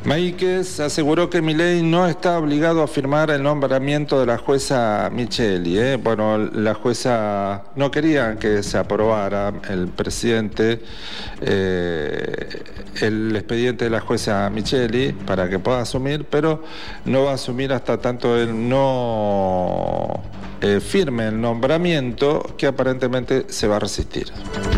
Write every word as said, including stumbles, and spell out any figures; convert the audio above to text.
Maíquez aseguró que Milei no está obligado a firmar el nombramiento de la jueza Micheli. ¿eh? Bueno, la jueza no quería que se aprobara el presidente eh, el expediente de la jueza Micheli para que pueda asumir, pero no va a asumir hasta tanto él no eh, firme el nombramiento, que aparentemente se va a resistir.